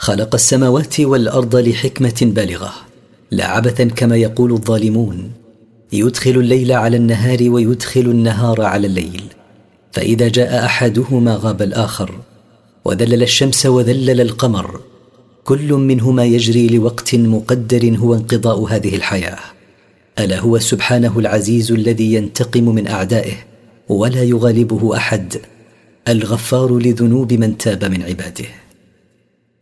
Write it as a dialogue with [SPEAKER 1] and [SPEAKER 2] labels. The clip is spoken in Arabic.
[SPEAKER 1] خلق السماوات والأرض لحكمة بالغة، لا عبثا كما يقول الظالمون، يدخل الليل على النهار ويدخل النهار على الليل، فإذا جاء أحدهما غاب الآخر، وذلل الشمس وذلل القمر، كل منهما يجري لوقت مقدر هو انقضاء هذه الحياة. ألا هو سبحانه العزيز الذي ينتقم من أعدائه ولا يغالبه أحد، الغفار لذنوب من تاب من عباده.